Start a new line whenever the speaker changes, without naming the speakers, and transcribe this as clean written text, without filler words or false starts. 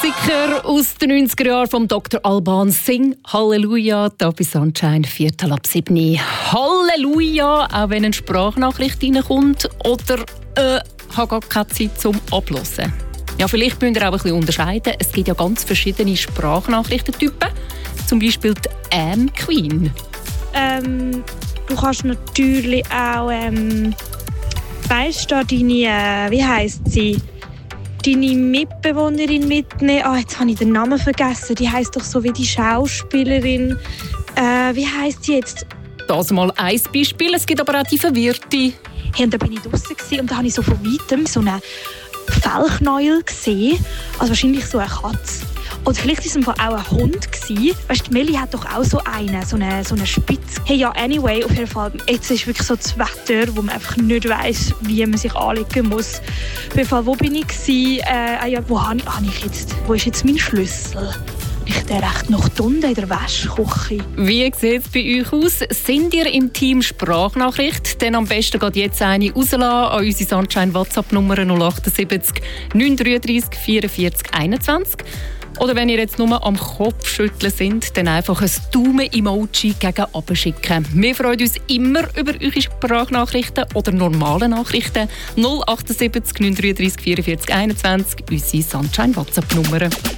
Klassiker aus den 90er Jahren vom Dr. Alban. Sing Halleluja, da bei Sunshine, 7:04. Halleluja, auch wenn eine Sprachnachricht reinkommt oder habe gar keine Zeit zum Abhören. Ja, vielleicht müsst ihr auch ein bisschen unterscheiden. Es gibt ja ganz verschiedene Sprachnachrichtentypen. Zum Beispiel die Queen.
Du kannst natürlich auch, weißt du, deine, wie heisst sie? Deine Mitbewohnerin mitnehmen. Jetzt habe ich den Namen vergessen. Die heisst doch so wie die Schauspielerin. Wie heisst sie jetzt?
Das mal ein Beispiel. Es gibt aber auch die Verwirrte.
Hey, und da bin ich draussen und da habe ich so von weitem so einen Fellknäuel gesehen. Also wahrscheinlich so eine Katze. Oder vielleicht war es auch ein Hund. Weißt du, Melli hat doch auch so eine Spitze. Hey, ja, anyway, auf jeden Fall, jetzt ist wirklich so das Wetter, wo man einfach nicht weiss, wie man sich anlegen muss. Auf jeden Fall, wo bin ich gewesen? Wo ist jetzt mein Schlüssel? Ich der recht noch unten in der Waschküche.
Wie sieht es bei euch aus? Sind ihr im Team Sprachnachricht? Dann am besten geht jetzt eine rauslassen an unsere Sunshine-WhatsApp-Nummer 078 933 44 21. Oder wenn ihr jetzt nur am Kopfschütteln sind, dann einfach ein Daumen-Emoji gegen oben schicken. Wir freuen uns immer über eure Sprachnachrichten oder normale Nachrichten. 078 933 44 21, unsere Sunshine-WhatsApp-Nummer.